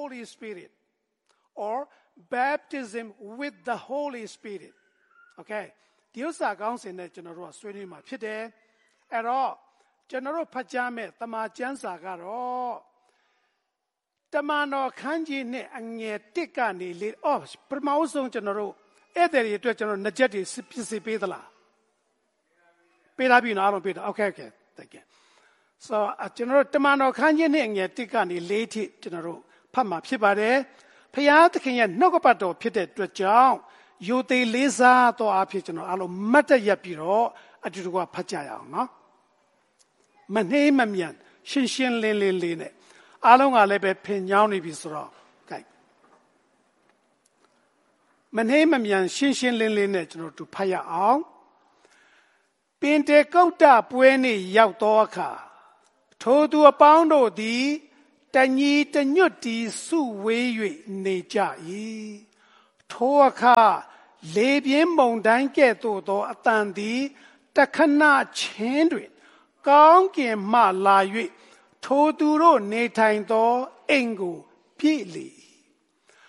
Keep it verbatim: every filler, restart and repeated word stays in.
Holy Spirit or baptism with the Holy Spirit. Okay. ဒီဥစ္စာကောင်းစင်နဲ့ကျွန်တော်တို့ကဆွေးနွေးမှာဖြစ်တယ်။အဲ့တော့ကျွန်တော်တို့ဖတ်ကြားမဲ့တမန်ကျမ်းစာကတော့တမန်တော်ခန်းကြီးနဲ့အငယ်တစ်ကနေလေအော်ပထမဆုံးကျွန်တော်တို့အဲ့တဲ့တွေအတွက်ကျွန်တော်နှစ်ချက်တွေပြည့်စုံပေးသလားပေးထားပြီနော်အားလုံးပေးတာ Okay okay thank you so ကျွန်တော်တို့တမန်တော်ခန်းကြီးနဲ့အငယ်တစ်ကနေလေးထိကျွန်တော်တို့ဖတ်မှာဖြစ်ပါတယ်ဖျားသခင်ရဲ့နှုတ်ကပတ်တော်ဖြစ်တဲ့အတွက်ကြောင့်ယိုသေးလေးစားတော့အဖြစ်ကျွန်တော်အားလုံးမတ်တရက်ပြီးတော့အတူတူကဖတ်ကြရအောင်နော်မနှေးမမြန်ရှင်းရှင်းလင်းလင်းလေးနဲ့အားလုံးကလည်းပဲဖင်ညောင်းနေပြီဆိုတော့ကြိုက်မနှေးမမြန်ရှင်းရှင်းလင်းလင်းနဲ့ကျွန်တော်တို့ဖတ်ရအောင်ပင်တေကုတ်တပွဲနေ့ရောက်သောအခါထိုသူအပေါင်းတို့သည်တညီတညွတ်တီစုဝေး၍နေကြ၏ထိုအခါလေပြင်းမုန်တိုင်းကဲ့သို့သောအတန်သည်တခဏချင်းတွင်ကောင်းကင်မှလာ၍ထိုသူတို့နေထိုင်သောအိမ်ကိုပြည့်လေ၏